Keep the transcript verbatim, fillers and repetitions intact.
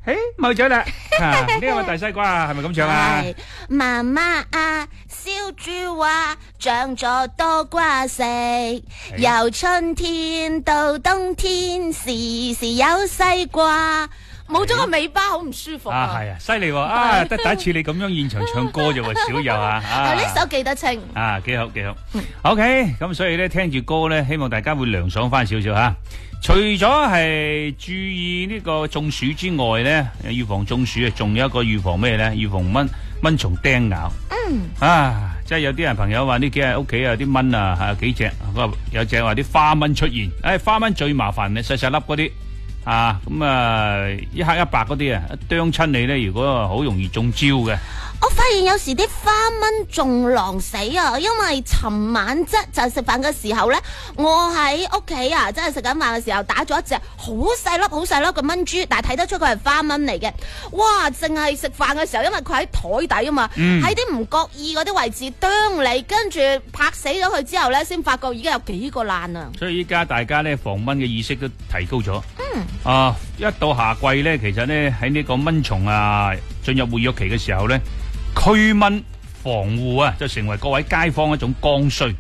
誒，冇咗啦！啊，呢個大西瓜係咪咁唱啊？ 係媽媽啊，燒豬話長咗多瓜食，由春天到冬天，時時有西瓜。冇咗個尾巴，好唔舒服啊！係啊，犀利喎！啊，得第一次你咁樣現場唱歌啫喎，少有啊！啊， 呢首記得清啊，幾好幾好。OK，咁所以咧聽住歌咧，希望大家會涼爽翻少少吓。除咗係注意呢個中暑之外咧，預防中暑啊，仲有一個預防咩咧？預防蚊蚊蟲叮咬。嗯。啊，即係有啲人朋友話呢幾日屋企有啲蚊啊，吓幾隻，有隻話啲花蚊出現。誒，花蚊最麻煩嘅細細粒嗰啲。啊，咁啊，一黑一白嗰啲啊，一啄親你咧，如果好容易中招嘅。 我發現有時啲花蚊仲狼死啊，因為尋晚啫就食飯嘅時候咧，我喺屋企啊，真係食緊飯嘅時候打咗一隻好細粒、好細粒嘅蚊豬，但係睇得出佢係花蚊嚟嘅。哇！淨係食飯嘅時候，因為佢喺台底啊嘛，喺啲唔覺意嗰啲位置啄你，跟住拍死咗佢之後咧，先發覺已經有幾個爛啊。 所以依家大家咧防蚊嘅意識都提高咗。嗯。啊，一到夏季咧，其實咧喺呢個蚊蟲啊進入活躍期嘅時候咧，驅蚊防護啊，就成為各位街坊一種剛需。